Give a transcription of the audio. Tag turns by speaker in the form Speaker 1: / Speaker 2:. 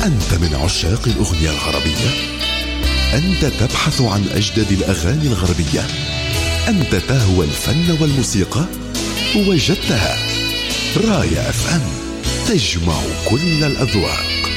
Speaker 1: أنت من عشاق الأغنية العربية؟ أنت تبحث عن أجدد الأغاني الغربية؟ أنت تهوى الفن والموسيقى؟ وجدتها. راية FM تجمع كل الأذواق.